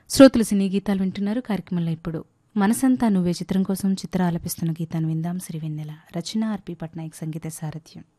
శ్రోతలు సినీ గీతాలు వింటున్నారు. కార్యక్రమంలో ఇప్పుడు మనసంతా నువ్వే చిత్రం కోసం చిత్ర ఆలపిస్తున్న గీతాన్ని విందాం. సిరివెన్నెల రచన ఆర్పి పట్నాయక్, సంగీత సారథ్యం.